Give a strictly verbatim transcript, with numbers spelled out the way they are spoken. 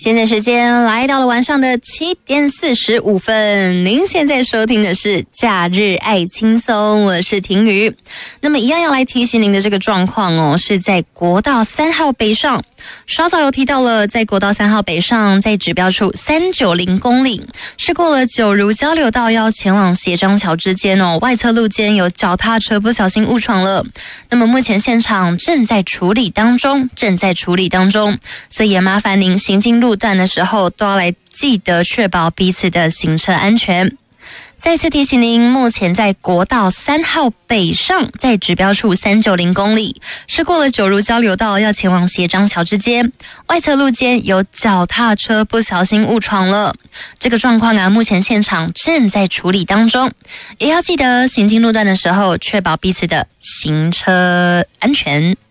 现在时间来到了晚上的七点四十五分，您现在收听的是假日爱轻松，我是婷瑜。那么一样要来提醒您的这个状况哦，是在国道三号北上，稍早有提到了，在国道三号北上，在指标处三百九十公里，是过了九如交流道要前往协章桥之间哦，外侧路肩有脚踏车不小心误闯了。那么目前现场正在处理当中，正在处理当中，所以也麻烦您行经路段的时候都要来记得确保彼此的行车安全。再次提醒您，目前在国道三号北上，在指标处三百九十公里，是过了九如交流道要前往协章桥之间，外侧路肩有脚踏车不小心误闯了。这个状况啊，目前现场正在处理当中，也要记得行经路段的时候确保彼此的行车安全。